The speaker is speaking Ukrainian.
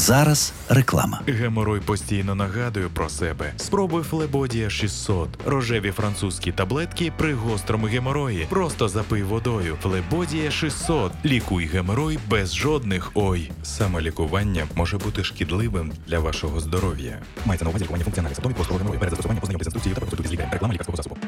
зараз реклама. Геморой постійно нагадує про себе. Спробуй Флебодія 600. Рожеві французькі таблетки при гострому геморої. Просто запий водою. Флебодія 600. Лікуй геморой без жодних «ой». Самолікування може бути шкідливим для вашого здоров'я. Мається на увазі лікування функціональних симптомів гострого геморою. Перед застосуванням ознайомтесь з інструкцією та проконсультуйтесь з лікарем. Реклама лікарського засобу.